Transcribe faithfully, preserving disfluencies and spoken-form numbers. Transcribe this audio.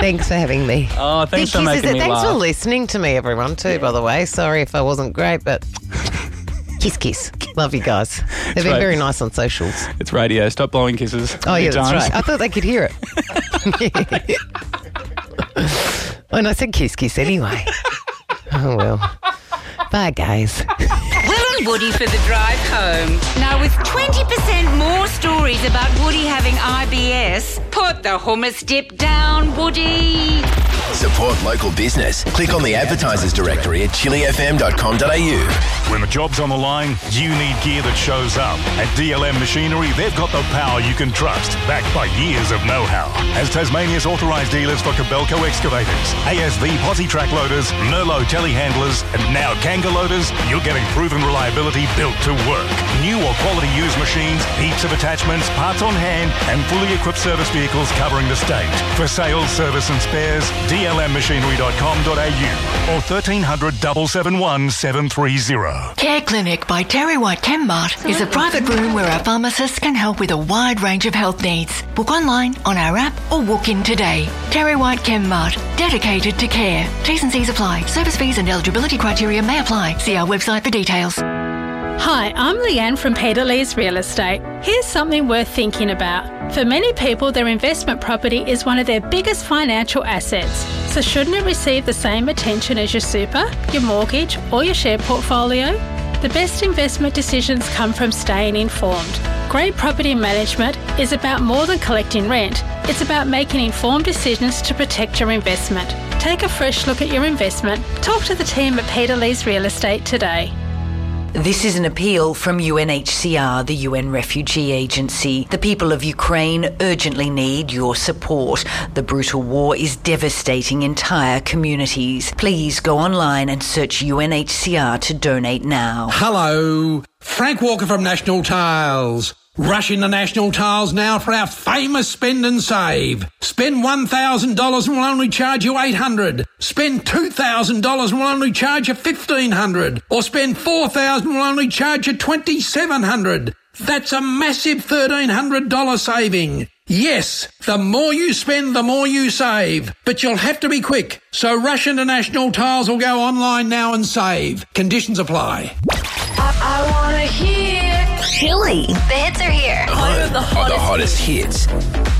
Thanks for having me. Oh, thanks Big for kisses. making me Thanks laugh. for listening to me, everyone, too, by the way. Sorry if I wasn't great, but kiss, kiss. Love you guys. They've been right. very nice on socials. It's radio. Stop blowing kisses. Oh, yeah, that's times. right. I thought they could hear it. And I said kiss, kiss anyway. Oh, well. Bye, guys. Will and Woody for the drive home. Now, with twenty percent more stories about Woody having I B S, put the hummus dip down, Woody. Support local business. Click on the advertisers directory at chili f m dot com dot a u. When the job's on the line, you need gear that shows up. At D L M Machinery, they've got the power you can trust, backed by years of know-how. As Tasmania's authorised dealers for Kobelco excavators, A S V posi track loaders, Merlot telehandlers, and now Kanga loaders, you're getting proven reliability built to work. New or quality used machines, heaps of attachments, parts on hand, and fully equipped service vehicles covering the state. For sales, service and spares, d l m machinery dot com dot a u or thirteen hundred, seven seven one, seven three zero. Care Clinic by Terry White Chemmart is a private room where our pharmacists can help with a wide range of health needs. Book online, on our app, or walk in today. Terry White Chemmart, dedicated to care. T's and C's apply. Service fees and eligibility criteria may apply. See our website for details. Hi, I'm Leanne from Peter Lee's Real Estate. Here's something worth thinking about. For many people, their investment property is one of their biggest financial assets. So shouldn't it receive the same attention as your super, your mortgage, or your share portfolio? The best investment decisions come from staying informed. Great property management is about more than collecting rent. It's about making informed decisions to protect your investment. Take a fresh look at your investment. Talk to the team at Peter Lee's Real Estate today. This is an appeal from U N H C R, the U N Refugee Agency. The people of Ukraine urgently need your support. The brutal war is devastating entire communities. Please go online and search U N H C R to donate now. Hello, Frank Walker from National Tiles. Rush into National Tiles now for our famous spend and save. Spend one thousand dollars and we'll only charge you eight hundred dollars. Spend two thousand dollars and we'll only charge you fifteen hundred dollars. Or spend four thousand dollars and we'll only charge you twenty-seven hundred dollars. That's a massive thirteen hundred dollars saving. Yes, the more you spend, the more you save. But you'll have to be quick. So rush into National Tiles or go online now and save. Conditions apply. I, I want to hear Chili. The hits are here. Home of the hottest hits.